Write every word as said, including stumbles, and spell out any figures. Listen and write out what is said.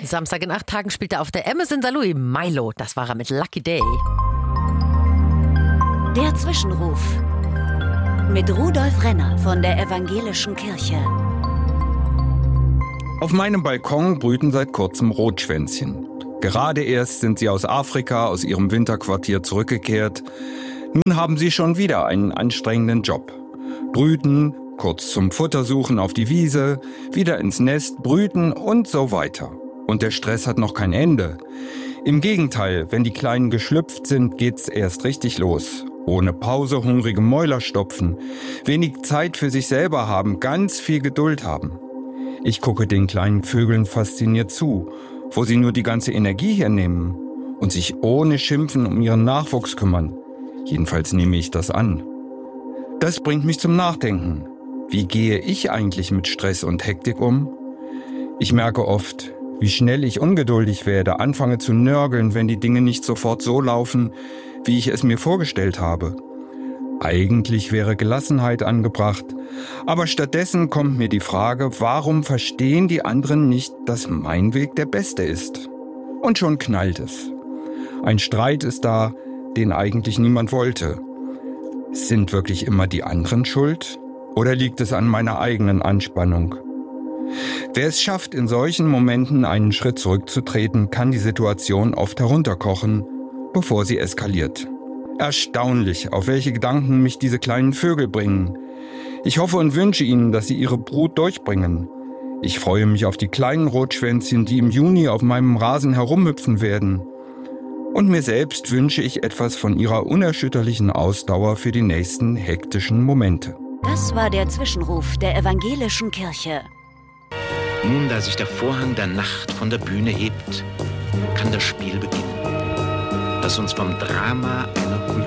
Samstag in acht Tagen spielt er auf der Amazon Saint-Louis Milo. Das war er mit Lucky Day. Der Zwischenruf mit Rudolf Renner von der Evangelischen Kirche. Auf meinem Balkon brüten seit kurzem Rotschwänzchen. Gerade erst sind sie aus Afrika, aus ihrem Winterquartier zurückgekehrt. Nun haben sie schon wieder einen anstrengenden Job. Brüten, kurz zum Futtersuchen auf die Wiese, wieder ins Nest, brüten und so weiter. Und der Stress hat noch kein Ende. Im Gegenteil, wenn die Kleinen geschlüpft sind, geht's erst richtig los. Ohne Pause hungrige Mäuler stopfen, wenig Zeit für sich selber haben, ganz viel Geduld haben. Ich gucke den kleinen Vögeln fasziniert zu, wo sie nur die ganze Energie hernehmen und sich ohne Schimpfen um ihren Nachwuchs kümmern. Jedenfalls nehme ich das an. Das bringt mich zum Nachdenken. Wie gehe ich eigentlich mit Stress und Hektik um? Ich merke oft, wie schnell ich ungeduldig werde, anfange zu nörgeln, wenn die Dinge nicht sofort so laufen, wie ich es mir vorgestellt habe. Eigentlich wäre Gelassenheit angebracht, aber stattdessen kommt mir die Frage, warum verstehen die anderen nicht, dass mein Weg der beste ist? Und schon knallt es. Ein Streit ist da, den eigentlich niemand wollte. Sind wirklich immer die anderen schuld? Oder liegt es an meiner eigenen Anspannung? Wer es schafft, in solchen Momenten einen Schritt zurückzutreten, kann die Situation oft herunterkochen, bevor sie eskaliert. Erstaunlich, auf welche Gedanken mich diese kleinen Vögel bringen. Ich hoffe und wünsche ihnen, dass sie ihre Brut durchbringen. Ich freue mich auf die kleinen Rotschwänzchen, die im Juni auf meinem Rasen herumhüpfen werden. Und mir selbst wünsche ich etwas von ihrer unerschütterlichen Ausdauer für die nächsten hektischen Momente. Das war der Zwischenruf der Evangelischen Kirche. Nun, da sich der Vorhang der Nacht von der Bühne hebt, kann das Spiel beginnen, das uns vom Drama einer Kultur